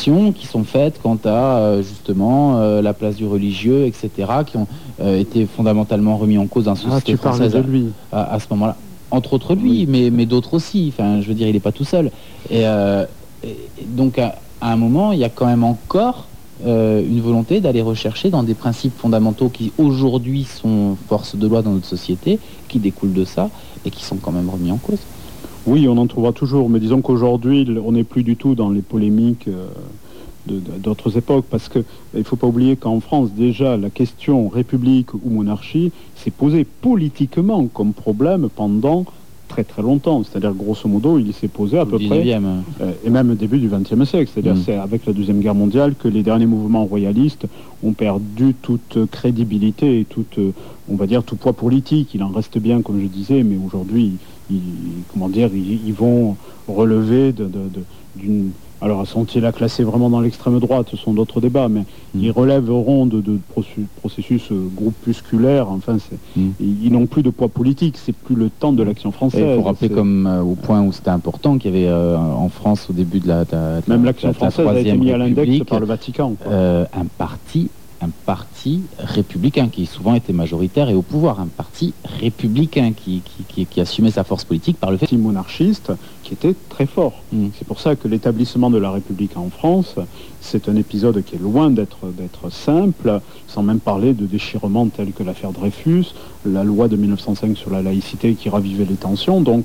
réflexions qui sont faites quant à justement la place du religieux, etc., qui ont été fondamentalement remis en cause dans la société française de lui. À ce moment-là. Entre autres lui, oui. mais d'autres aussi. Enfin, je veux dire, il n'est pas tout seul. Et donc, à un moment, il y a quand même encore une volonté d'aller rechercher dans des principes fondamentaux qui, aujourd'hui, sont force de loi dans notre société, qui découlent de ça, et qui sont quand même remis en cause. Oui, on en trouvera toujours, mais disons qu'aujourd'hui, on n'est plus du tout dans les polémiques d'autres époques, parce qu'il ne faut pas oublier qu'en France, déjà, la question république ou monarchie s'est posée politiquement comme problème pendant très très longtemps. C'est-à-dire, grosso modo, il s'est posé à peu près, et même au début du XXe siècle. C'est-à-dire, c'est avec la Deuxième Guerre mondiale que les derniers mouvements royalistes ont perdu toute crédibilité et on va dire, tout poids politique. Il en reste bien, comme je disais, mais aujourd'hui, ils vont relever d'une... Alors, sont-ils la classer vraiment dans l'extrême droite? Ce sont d'autres débats, mais ils relèveront de processus groupusculaires. Enfin, ils n'ont plus de poids politique. C'est plus le temps de l'action française. Il faut rappeler comme au point où c'était important qu'il y avait en France au début de même l'action française a été mise à l'index par le Vatican. Un parti républicain qui souvent était majoritaire et au pouvoir, un parti républicain qui assumait sa force politique par le fait monarchiste qui était très fort. C'est pour ça que l'établissement de la République en France, c'est un épisode qui est loin d'être simple, sans même parler de déchirements tels que l'affaire Dreyfus, la loi de 1905 sur la laïcité qui ravivait les tensions, donc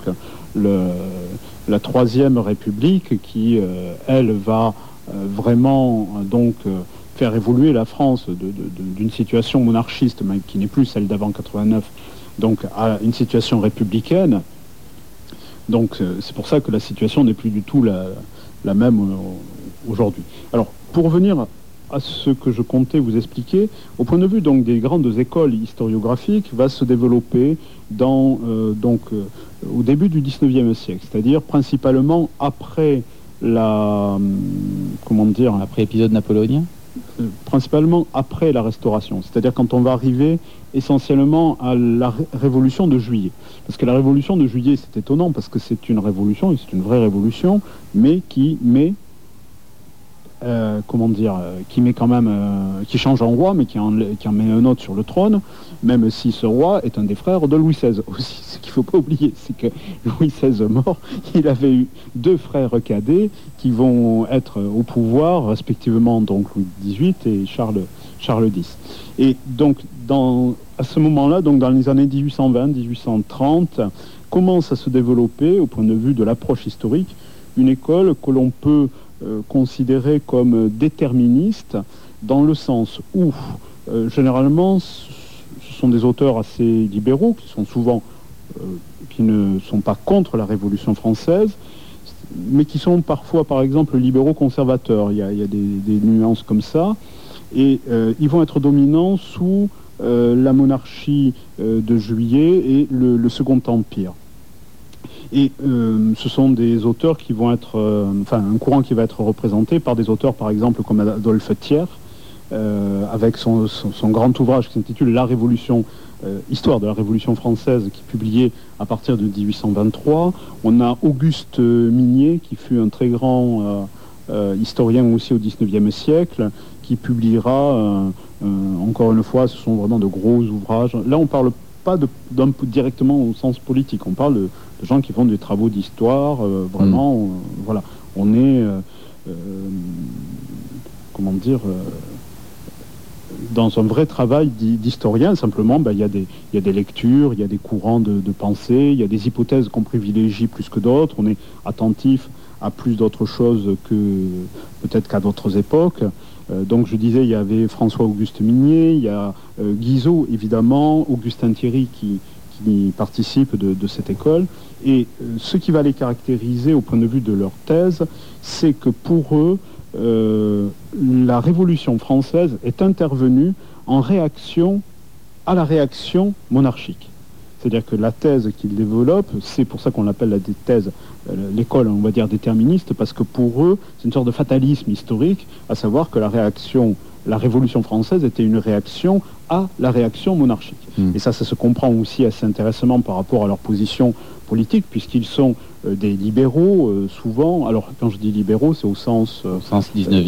la Troisième République qui, elle, va vraiment faire évoluer la France d'une situation monarchiste, mais qui n'est plus celle d'avant 89, donc à une situation républicaine. Donc c'est pour ça que la situation n'est plus du tout la même aujourd'hui. Alors, pour revenir à ce que je comptais vous expliquer, au point de vue donc des grandes écoles historiographiques, va se développer au début du XIXe siècle, c'est-à-dire principalement après après l'épisode napoléonien, principalement après la Restauration, c'est-à-dire quand on va arriver essentiellement à la Révolution de Juillet. Parce que la Révolution de Juillet, c'est étonnant, parce que c'est une révolution, et c'est une vraie révolution, mais qui met qui change en roi, mais qui en met un autre sur le trône, même si ce roi est un des frères de Louis XVI aussi. Ce qu'il ne faut pas oublier, c'est que Louis XVI mort, il avait eu 2 frères cadets qui vont être au pouvoir, respectivement donc Louis XVIII et Charles X. Et donc à ce moment-là, donc dans les années 1820-1830, commence à se développer, au point de vue de l'approche historique, une école que l'on peut considérée comme déterministe, dans le sens où généralement ce sont des auteurs assez libéraux qui ne sont pas contre la Révolution française, mais qui sont parfois, par exemple, libéraux conservateurs. Il y a des nuances comme ça, et ils vont être dominants sous la monarchie de Juillet et le Second Empire. Et ce sont des auteurs qui vont être, un courant qui va être représenté par des auteurs, par exemple, comme Adolphe Thiers, avec son grand ouvrage qui s'intitule La Révolution, Histoire de la Révolution française, qui est publié à partir de 1823. On a Auguste Mignet, qui fut un très grand historien aussi au XIXe siècle, qui publiera, encore une fois, ce sont vraiment de gros ouvrages. Là, on parle pas directement au sens politique, on parle de gens qui font des travaux d'histoire, vraiment, voilà, on est, dans un vrai travail d'historien. Simplement, il y a des lectures, il y a des courants de pensée, il y a des hypothèses qu'on privilégie plus que d'autres, on est attentif à plus d'autres choses que peut-être qu'à d'autres époques. Donc je disais, il y avait François-Auguste Mignet, il y a Guizot, évidemment, Augustin Thierry qui participe de cette école. Et ce qui va les caractériser au point de vue de leur thèse, c'est que pour eux, la Révolution française est intervenue en réaction à la réaction monarchique. C'est-à-dire que la thèse qu'ils développent, c'est pour ça qu'on l'appelle l'école, on va dire, déterministe, parce que pour eux, c'est une sorte de fatalisme historique, à savoir que la Révolution française était une réaction à la réaction monarchique. Et ça se comprend aussi assez intéressamment par rapport à leur position politique, puisqu'ils sont des libéraux, souvent. Alors, quand je dis libéraux, c'est au sens 19e.